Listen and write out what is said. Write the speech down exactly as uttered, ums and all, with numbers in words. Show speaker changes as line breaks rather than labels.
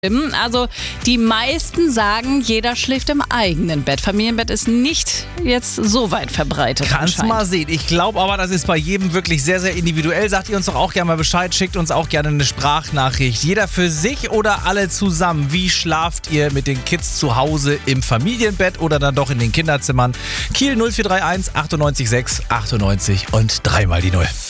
Also die meisten sagen, jeder schläft im eigenen Bett. Familienbett ist nicht jetzt so weit verbreitet.
Kannst mal sehen. Ich glaube aber, das ist bei jedem wirklich sehr, sehr individuell. Sagt ihr uns doch auch gerne mal Bescheid. Schickt uns auch gerne eine Sprachnachricht. Jeder für sich oder alle zusammen. Wie schlaft ihr mit den Kids zu Hause im Familienbett oder dann doch in den Kinderzimmern? Kiel null vier drei eins achtundneunzig sechs achtundneunzig und dreimal die Null.